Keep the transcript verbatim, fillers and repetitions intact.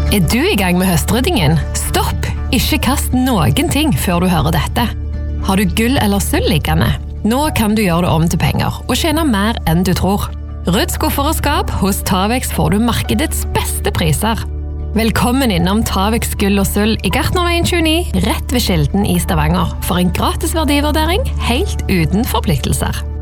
Er du i gang med høstryddingen? Stopp! Ikke kast noen ting før du hører dette. Har du gull eller sølv liggende? Nå kan du gjøre det om til penger og tjene mer enn du tror. Rydd skuffer og skap, hos Tavex får du markedets beste priser. Velkommen innom Tavex gull og sølv i Gartnerveien tjueni, rett ved Kilden i Stavanger, for en gratis verdivurdering helt uten forpliktelser.